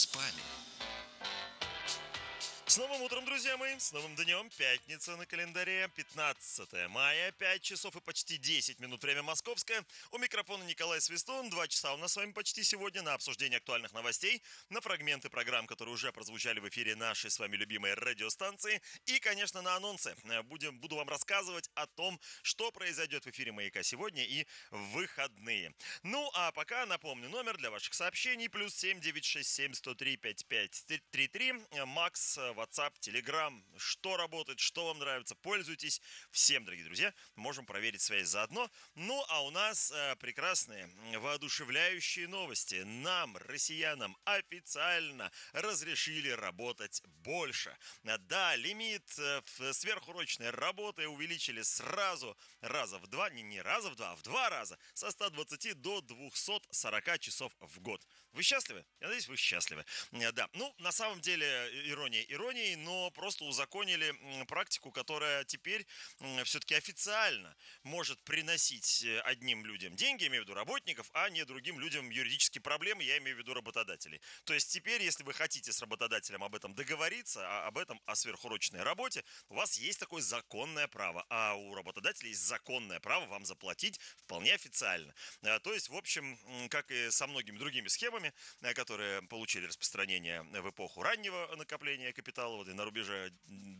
спали. С новым утром, друзья мои, с новым днем, пятница на календаре, 15 мая, 5 часов и почти 10 минут, время московское. У микрофона Николай Свистун, 2 часа у нас с вами почти сегодня на обсуждение актуальных новостей, на фрагменты программ, которые уже прозвучали в эфире нашей с вами любимой радиостанции и, конечно, на анонсы. Буду вам рассказывать о том, что произойдет в эфире «Маяка» сегодня и в выходные. Ну, а пока напомню, номер для ваших сообщений, +7 967 103 5533, Макс, WhatsApp, Telegram, что работает, что вам нравится, пользуйтесь. Всем, дорогие друзья, можем проверить связь заодно. Ну, а у нас прекрасные, воодушевляющие новости. Нам, россиянам, официально разрешили работать больше. Да, лимит сверхурочной работы увеличили сразу раза в два, не раза в два, а в 2 раза, со 120 до 240 часов в год. Вы счастливы? Я надеюсь, вы счастливы. Да, ну, на самом деле, ирония иронией, но просто узаконили практику, которая теперь все-таки официально может приносить одним людям деньги, я имею в виду работников, а не другим людям юридические проблемы, я имею в виду работодателей. То есть теперь, если вы хотите с работодателем об этом договориться, о сверхурочной работе, у вас есть такое законное право, а у работодателя есть законное право вам заплатить вполне официально. То есть, в общем, как и со многими другими схемами, которые получили распространение в эпоху раннего накопления капитала, вот и на рубеже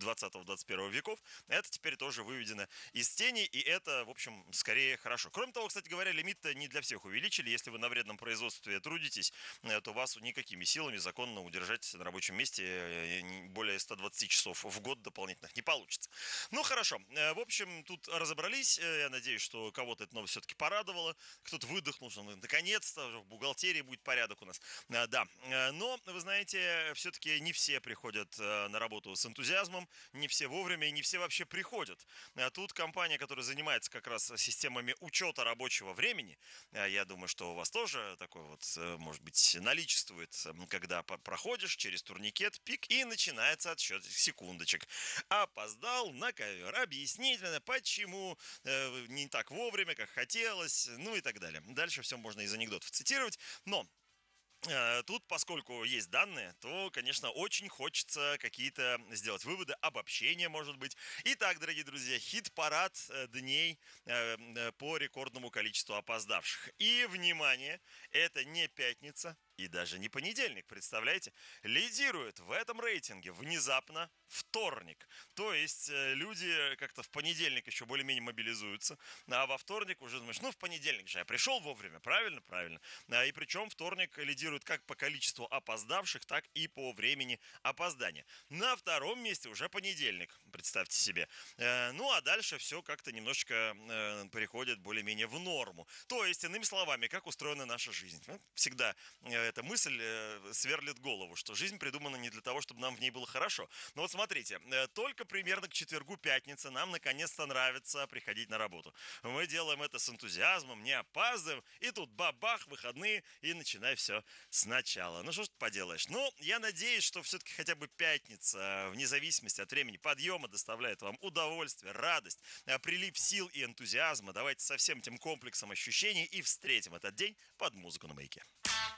20-21 веков, это теперь тоже выведено из тени, и это, в общем, скорее хорошо. Кроме того, кстати говоря, лимит-то не для всех увеличили. Если вы на вредном производстве трудитесь, то вас никакими силами законно удержать на рабочем месте более 120 часов в год дополнительных не получится. Ну, хорошо. В общем, тут разобрались. Я надеюсь, что кого-то эта новость все-таки порадовала. Кто-то выдохнул, что наконец-то в бухгалтерии будет порядок у нас. Да. Но, вы знаете, все-таки не все приходят на работу с энтузиазмом, не все вовремя и не все вообще приходят. Тут компания, которая занимается как раз системами учета рабочего времени, я думаю, что у вас тоже такой вот, может быть, наличествует, когда проходишь через турникет, пик, и начинается отсчет секундочек. Опоздал на ковер, объяснительно, почему не так вовремя, как хотелось, ну и так далее. Дальше все можно из анекдотов цитировать, но тут, поскольку есть данные, то, конечно, очень хочется какие-то сделать выводы, обобщения, может быть. Итак, дорогие друзья, хит-парад дней по рекордному количеству опоздавших. И, внимание, это не пятница и даже не понедельник, представляете? Лидирует в этом рейтинге внезапно вторник. То есть люди как-то в понедельник еще более-менее мобилизуются, а во вторник уже думаешь, ну в понедельник же я пришел вовремя, правильно? Правильно. И причем вторник лидирует как по количеству опоздавших, так и по времени опоздания. На втором месте уже понедельник, представьте себе. Ну а дальше все как-то немножечко приходит более-менее в норму. То есть, иными словами, как устроена наша жизнь. Всегда эта мысль сверлит голову, что жизнь придумана не для того, чтобы нам в ней было хорошо. Но вот смотрите, только примерно к четвергу, пятнице нам наконец-то нравится приходить на работу. Мы делаем это с энтузиазмом, не опаздываем, и тут бабах, выходные, и начинай все сначала. Ну что ж поделаешь. Ну, я надеюсь, что все-таки хотя бы пятница, вне зависимости от времени подъема, доставляет вам удовольствие, радость, прилив сил и энтузиазма. Давайте со всем этим комплексом ощущений и встретим этот день под музыку на Маяке.